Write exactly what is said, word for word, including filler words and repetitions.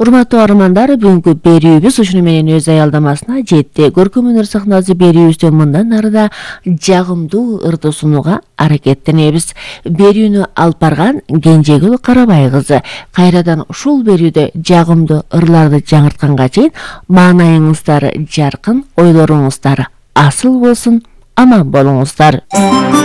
Урматтуу армандар, бүгүнкү берүүбүз ушуну менен өз аялдамасына жетти. Көркөм өнөр сахнасы берүүбүздө мындан ары да жагымдуу ырды сунууга аракеттенебиз. Берүүнү алып барган Кенжегүл Карабай кызы. Кайрадан ушул берүүдө жагымдуу ырларды жаңыртканга чейин маанайыңыздар жаркын, ойлоруңуздар асыл болсун, аман болуңуздар.